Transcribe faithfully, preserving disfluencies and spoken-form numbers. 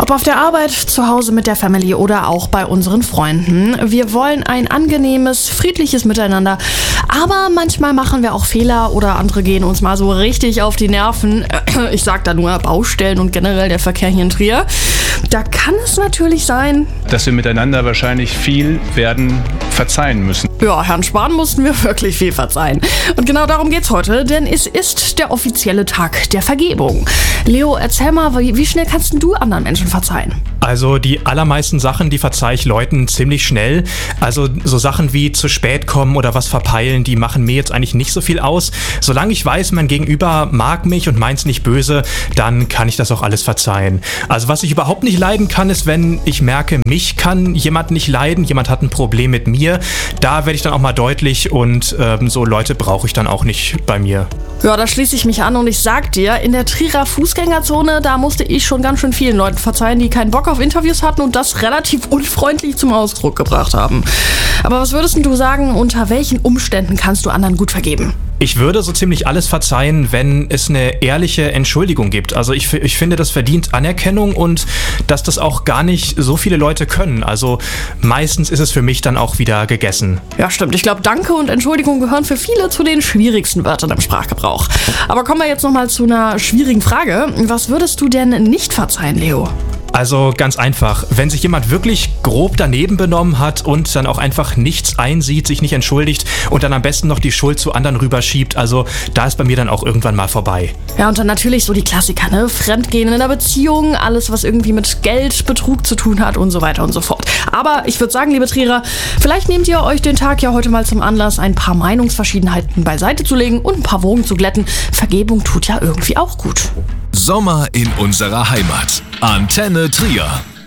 Ob auf der Arbeit, zu Hause mit der Family oder auch bei unseren Freunden. Wir wollen ein angenehmes, friedliches Miteinander. Aber manchmal machen wir auch Fehler oder andere gehen uns mal so richtig auf die Nerven. Ich sag da nur Baustellen und generell der Verkehr hier in Trier. Da kann es natürlich sein, dass wir miteinander wahrscheinlich viel werden verzeihen müssen. Ja, Herrn Spahn mussten wir wirklich viel verzeihen. Und genau darum geht's heute, denn es ist der offizielle Tag der Vergebung. Leo, erzähl mal, wie schnell kannst du anderen Menschen verzeihen? Also die allermeisten Sachen, die verzeihe ich Leuten ziemlich schnell. Also so Sachen wie zu spät kommen oder was verpeilen, die machen mir jetzt eigentlich nicht so viel aus. Solange ich weiß, mein Gegenüber mag mich und meint's nicht böse, dann kann ich das auch alles verzeihen. Also was ich überhaupt nicht leiden kann, ist, wenn ich merke, mich kann jemand nicht leiden, jemand hat ein Problem mit mir. Da werde ich dann auch mal deutlich und ähm, so Leute brauche ich dann auch nicht bei mir. Ja, da schließe ich mich an und ich sag dir, in der Trierer Fußgängerzone, da musste ich schon ganz schön vielen Leuten verzeihen, die keinen Bock auf Interviews hatten und das relativ unfreundlich zum Ausdruck gebracht haben. Aber was würdest du sagen, unter welchen Umständen kannst du anderen gut vergeben? Ich würde so ziemlich alles verzeihen, wenn es eine ehrliche Entschuldigung gibt. Also ich, ich finde, das verdient Anerkennung und dass das auch gar nicht so viele Leute können. Also meistens ist es für mich dann auch wieder gegessen. Ja, stimmt. Ich glaube, Danke und Entschuldigung gehören für viele zu den schwierigsten Wörtern im Sprachgebrauch. Aber kommen wir jetzt nochmal zu einer schwierigen Frage. Was würdest du denn nicht verzeihen, Leo? Also ganz einfach, wenn sich jemand wirklich grob daneben benommen hat und dann auch einfach nichts einsieht, sich nicht entschuldigt und dann am besten noch die Schuld zu anderen rüberschiebt, also da ist bei mir dann auch irgendwann mal vorbei. Ja, und dann natürlich so die Klassiker, ne? Fremdgehen in einer Beziehung, alles, was irgendwie mit Geldbetrug zu tun hat und so weiter und so fort. Aber ich würde sagen, liebe Trierer, vielleicht nehmt ihr euch den Tag ja heute mal zum Anlass, ein paar Meinungsverschiedenheiten beiseite zu legen und ein paar Wogen zu glätten. Vergebung tut ja irgendwie auch gut. Sommer in unserer Heimat. Antenne Trier.